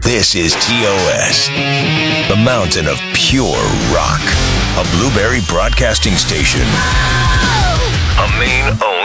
This is TOS, the mountain of pure rock. A Blueberry Broadcasting Station. A Maine-owned